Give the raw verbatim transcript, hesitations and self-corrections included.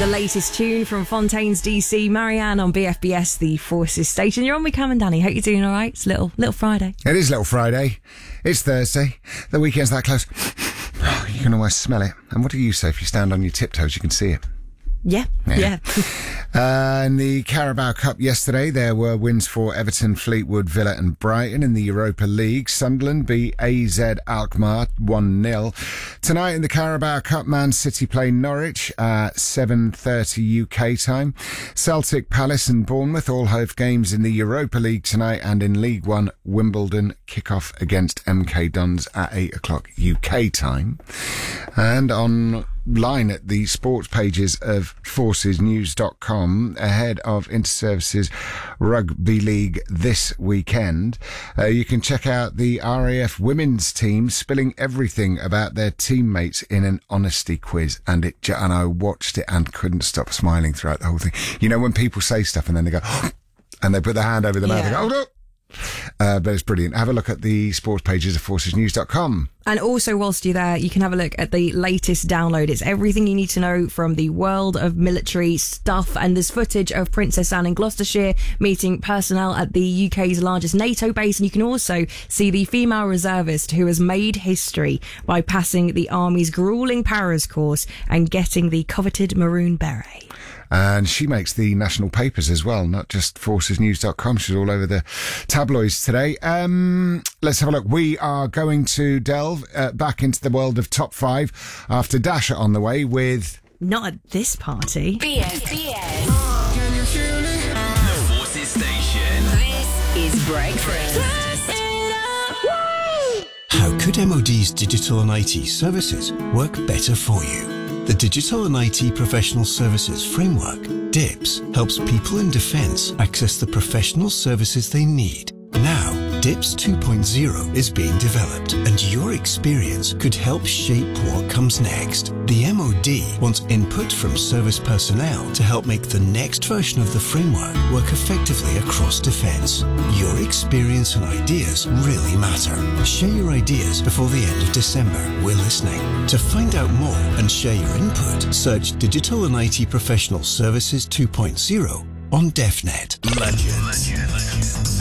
The latest tune from Fontaines D C, Marianne on B F B S, the Forces station. You're on with Cam and Danny. Hope you're doing all right. It's little little Friday. It is Little Friday. It's Thursday. The weekend's that close. Oh, you can almost smell it. And what do you say if you stand on your tiptoes? You can see it. Yeah, yeah. yeah. uh, in the Carabao Cup yesterday, there were wins for Everton, Fleetwood, Villa and Brighton. In the Europa League, Sunderland beat A Z Alkmaar one nil. Tonight in the Carabao Cup, Man City play Norwich at seven thirty U K time. Celtic, Palace and Bournemouth all have games in the Europa League tonight, and in League One, Wimbledon kick off against M K Dons at eight o'clock U K time. And on line at the sports pages of forces news dot com ahead of Interservices Rugby League this weekend. Uh, you can check out the R A F women's team spilling everything about their teammates in an honesty quiz, and it and I watched it and couldn't stop smiling throughout the whole thing. You know when people say stuff and then they go and they put their hand over their mouth yeah. and go, oh no! Uh, but it's brilliant. Have a look at the sports pages of forces news dot com. And also, whilst you're there, you can have a look at the latest download. It's everything you need to know from the world of military stuff. And there's footage of Princess Anne in Gloucestershire meeting personnel at the U K's largest NATO base. And you can also see the female reservist who has made history by passing the Army's gruelling Paras course and getting the coveted maroon beret. And she makes the national papers as well, not just forces news dot com. She's all over the tabloids today. Um, let's have a look. We are going to delve uh, back into the world of top five after Dasher on the way with... Not at this party. B F B S. Can you feel it? The Forces Station. This is Breakfast. How could M O D's digital and I T services work better for you? The Digital and I T Professional Services Framework, D I P S, helps people in defence access the professional services they need. Now, D I P S two point oh is being developed, and your experience could help shape what comes next. The M O D wants input from service personnel to help make the next version of the framework work effectively across defence. Your experience and ideas really matter. Share your ideas before the end of December. We're listening. To find out more and share your input, search Digital and I T Professional Services two point oh on DefNet. Legends. Legends.